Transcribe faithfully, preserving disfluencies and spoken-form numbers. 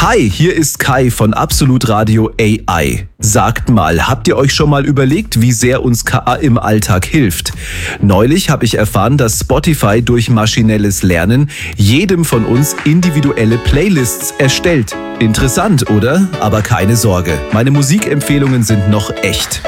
Hi, hier ist Kai von Absolut Radio A I. Sagt mal, habt ihr euch schon mal überlegt, wie sehr uns K I im Alltag hilft? Neulich habe ich erfahren, dass Spotify durch maschinelles Lernen jedem von uns individuelle Playlists erstellt. Interessant, oder? Aber keine Sorge, meine Musikempfehlungen sind noch echt.